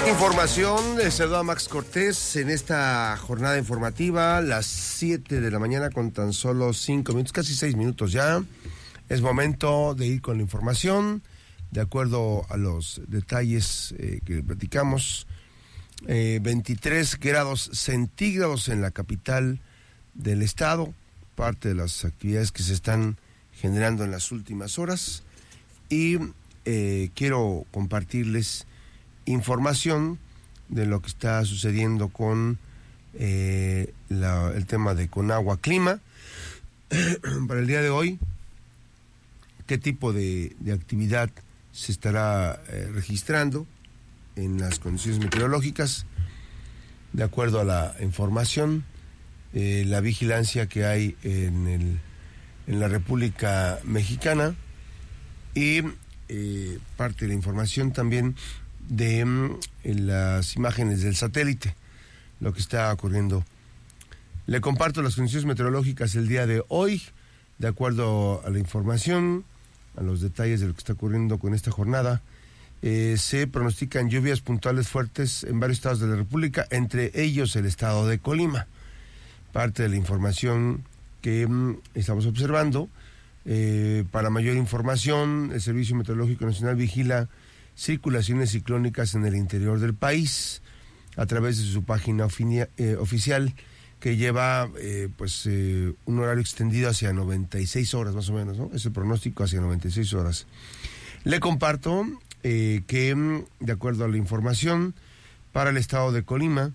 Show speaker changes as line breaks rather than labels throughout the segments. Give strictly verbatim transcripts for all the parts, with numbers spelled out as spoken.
Información, les saluda Max Cortés en esta jornada informativa, las siete de la mañana con tan solo cinco minutos, casi seis minutos ya. Es momento de ir con la información, de acuerdo a los detalles eh, que platicamos. Eh, veintitrés grados centígrados en la capital del estado, parte de las actividades que se están generando en las últimas horas. Y eh, quiero compartirles información de lo que está sucediendo con eh, la, el tema de Conagua Clima. Para el día de hoy, qué tipo de, de actividad se estará eh, registrando en las condiciones meteorológicas, de acuerdo a la información, eh, la vigilancia que hay en, el, en la República Mexicana y eh, parte de la información también de mm, las imágenes del satélite, lo que está ocurriendo. Le comparto las condiciones meteorológicas el día de hoy, de acuerdo a la información, a los detalles de lo que está ocurriendo con esta jornada. Eh, se pronostican lluvias puntuales fuertes en varios estados de la República, entre ellos el estado de Colima. Parte de la información que mm, estamos observando. Eh, para mayor información, el Servicio Meteorológico Nacional vigila circulaciones ciclónicas en el interior del país a través de su página ofinia, eh, oficial, que lleva eh, pues eh, un horario extendido hacia noventa y seis horas más o menos, ¿no? Es el pronóstico hacia noventa y seis horas. Le comparto eh, que, de acuerdo a la información, para el estado de Colima,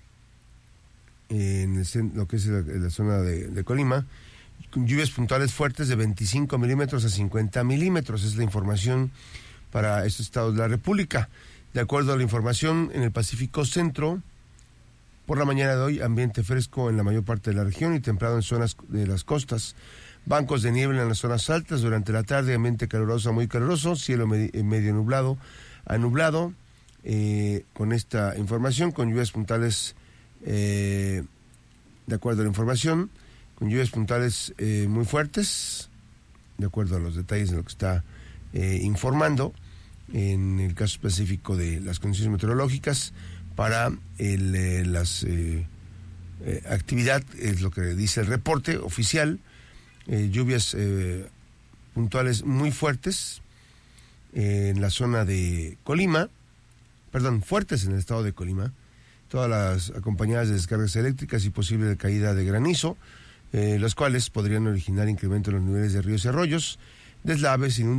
en el, lo que es la, la zona de, de Colima, lluvias puntuales fuertes de veinticinco milímetros a cincuenta milímetros, es la información para estos estados de la República. De acuerdo a la información, en el Pacífico Centro, por la mañana de hoy, ambiente fresco en la mayor parte de la región y templado en zonas de las costas. Bancos de niebla en las zonas altas. Durante la tarde, ambiente caluroso a muy caluroso, cielo medio, medio nublado a nublado. Eh, con esta información, con lluvias puntuales, eh, de acuerdo a la información, con lluvias puntuales eh, muy fuertes, de acuerdo a los detalles de lo que está eh, informando. En el caso específico de las condiciones meteorológicas, para el, eh, las eh, eh, actividad, es lo que dice el reporte oficial, eh, lluvias eh, puntuales muy fuertes eh, en la zona de Colima, perdón, fuertes en el estado de Colima, todas las acompañadas de descargas eléctricas y posible caída de granizo, eh, las cuales podrían originar incremento en los niveles de ríos y arroyos, deslaves, inundaciones,